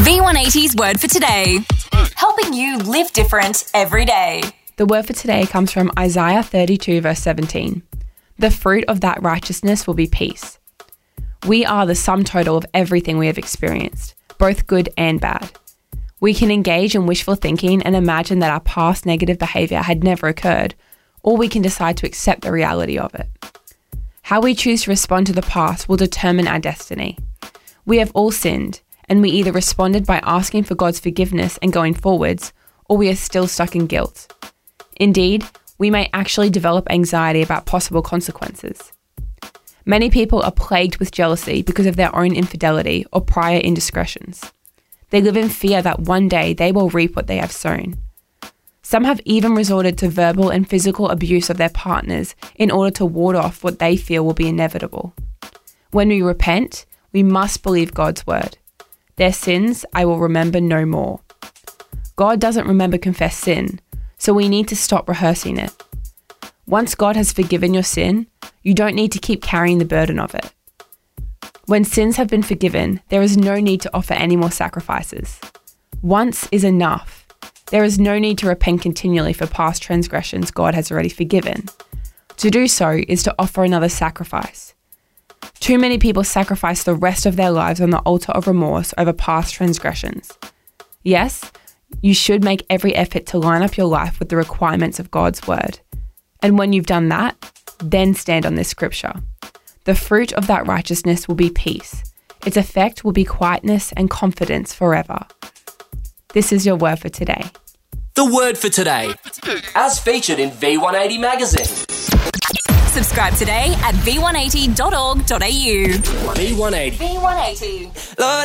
V180's Word for Today, helping you live different every day. The word for today comes from Isaiah 32 verse 17. The fruit of that righteousness will be peace. We are the sum total of everything we have experienced, both good and bad. We can engage in wishful thinking and imagine that our past negative behaviour had never occurred, or we can decide to accept the reality of it. How we choose to respond to the past will determine our destiny. We have all sinned, and we either responded by asking for God's forgiveness and going forwards, or we are still stuck in guilt. Indeed, we may actually develop anxiety about possible consequences. Many people are plagued with jealousy because of their own infidelity or prior indiscretions. They live in fear that one day they will reap what they have sown. Some have even resorted to verbal and physical abuse of their partners in order to ward off what they feel will be inevitable. When we repent, we must believe God's word. Their sins I will remember no more. God doesn't remember confessed sin, so we need to stop rehearsing it. Once God has forgiven your sin, you don't need to keep carrying the burden of it. When sins have been forgiven, there is no need to offer any more sacrifices. Once is enough. There is no need to repent continually for past transgressions God has already forgiven. To do so is to offer another sacrifice. Too many people sacrifice the rest of their lives on the altar of remorse over past transgressions. Yes, you should make every effort to line up your life with the requirements of God's word. And when you've done that, then stand on this scripture. The fruit of that righteousness will be peace. Its effect will be quietness and confidence forever. This is your word for today. The word for today, as featured in V180 magazine. Subscribe today at v180.org.au. V180. V180. Lord,